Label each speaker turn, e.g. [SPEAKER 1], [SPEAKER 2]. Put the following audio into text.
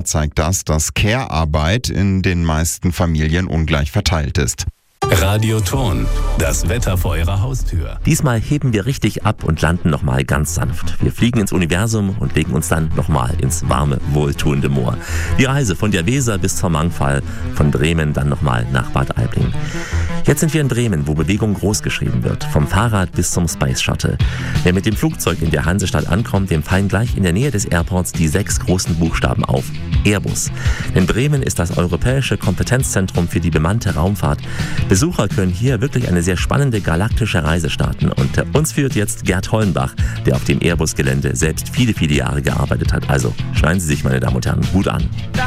[SPEAKER 1] zeigt das, dass Care-Arbeit in den meisten Familien ungleich verteilt ist.
[SPEAKER 2] Radioton, das Wetter vor Ihrer Haustür.
[SPEAKER 3] Diesmal heben wir richtig ab und landen nochmal ganz sanft. Wir fliegen ins Universum und legen uns dann nochmal ins warme, wohltuende Moor. Die Reise von der Weser bis zur Mangfall, von Bremen dann nochmal nach Bad Aibling. Jetzt sind wir in Bremen, wo Bewegung groß geschrieben wird, vom Fahrrad bis zum Space Shuttle. Wer mit dem Flugzeug in der Hansestadt ankommt, dem fallen gleich in der Nähe des Airports die 6 großen Buchstaben auf. Airbus. Denn Bremen ist das europäische Kompetenzzentrum für die bemannte Raumfahrt. Besucher können hier wirklich eine sehr spannende galaktische Reise starten. Und uns führt jetzt Gerd Hollenbach, der auf dem Airbus-Gelände selbst viele, viele Jahre gearbeitet hat. Also schneiden Sie sich, meine Damen und Herren, gut an.